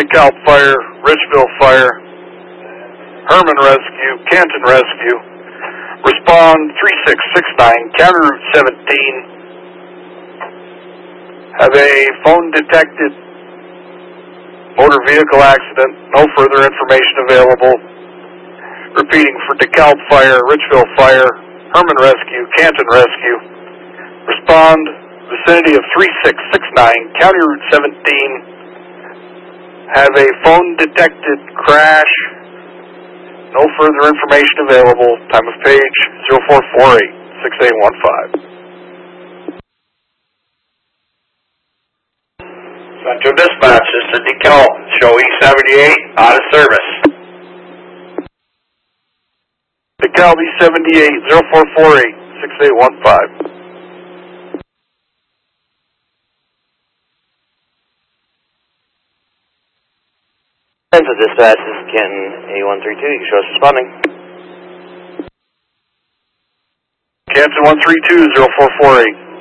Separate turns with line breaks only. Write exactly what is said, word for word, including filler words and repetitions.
DeKalb Fire, Richville Fire, Herman Rescue, Canton Rescue. Respond three six six nine, County Route seventeen. Have a phone detected motor vehicle accident. No further information available. Repeating for DeKalb Fire, Richville Fire, Herman Rescue, Canton Rescue. Respond vicinity of three six six nine, County Route seventeen. Have a phone detected crash. No further information available. Time of page zero four four eight, six eight one five.
Central Dispatch, this is DeKalb. Show E seventy-eight out of service.
DeKalb E seventy-eight, zero four four eight, six eight one five.
Central Dispatch, this is Canton A one three two. You can show us responding.
Canton one three two, zero four four eight.